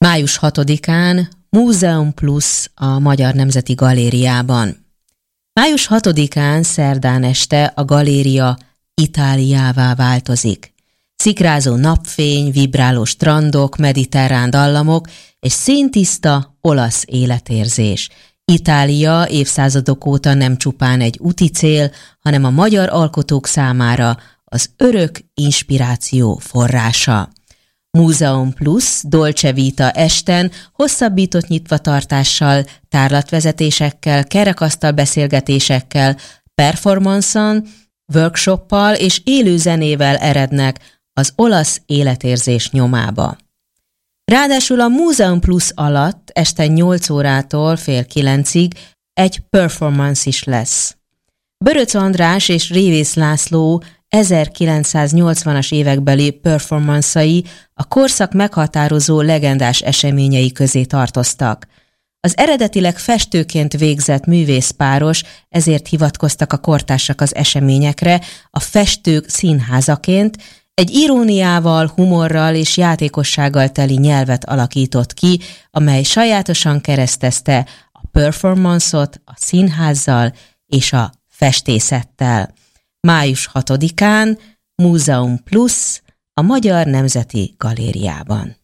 Május 6-án Múzeum Plus a Magyar Nemzeti Galériában. Május 6-án szerdán este a galéria Itáliává változik. Szikrázó napfény, vibráló strandok, mediterrán dallamok és színtiszta olasz életérzés. Itália évszázadok óta nem csupán egy úti cél, hanem a magyar alkotók számára az örök inspiráció forrása. Múzeum Plus Dolce Vita esten hosszabbított nyitvatartással, tárlatvezetésekkel, kerekasztal beszélgetésekkel, performanszon, workshoppal és élő zenével erednek az olasz életérzés nyomába. Ráadásul a Múzeum Plus alatt este 8 órától fél 9-ig egy performance is lesz. Böröc András és Révész László 1980-as évekbeli performanszai a korszak meghatározó legendás eseményei közé tartoztak. Az eredetileg festőként végzett művészpáros ezért hivatkoztak a kortársak az eseményekre, a festők színházaként egy iróniával, humorral és játékossággal teli nyelvet alakított ki, amely sajátosan keresztezte a performance-ot a színházzal és a festészettel. Május 6-án Múzeum Plus a Magyar Nemzeti Galériában.